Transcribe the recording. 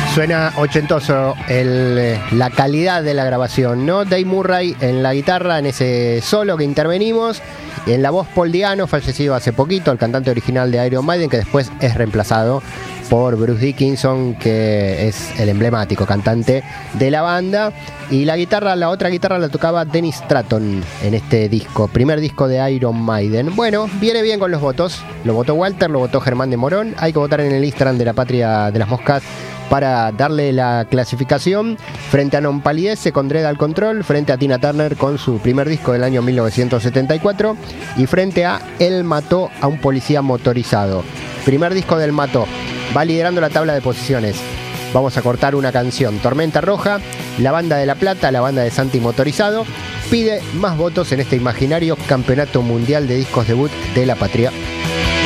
Suena ochentoso la calidad de la grabación, ¿no? Dave Murray en la guitarra, en ese solo que intervenimos. Y en la voz Paul Di'Anno, fallecido hace poquito, el cantante original de Iron Maiden, que después es reemplazado por Bruce Dickinson, que es el emblemático cantante de la banda. Y la otra guitarra la tocaba Dennis Stratton en este disco, primer disco de Iron Maiden. Bueno, viene bien con los votos. Lo votó Walter, lo votó Germán de Morón. Hay que votar en el Instagram de la Patria de las Moscas para darle la clasificación. Frente a Non Palidece con Dread al control, frente a Tina Turner con su primer disco del año 1974 y frente a Él mató a un policía motorizado. Primer disco del Mató, va liderando la tabla de posiciones. Vamos a cortar una canción. Tormenta Roja, la banda de La Plata, la banda de Santi Motorizado, pide más votos en este imaginario campeonato mundial de discos debut de la Patria.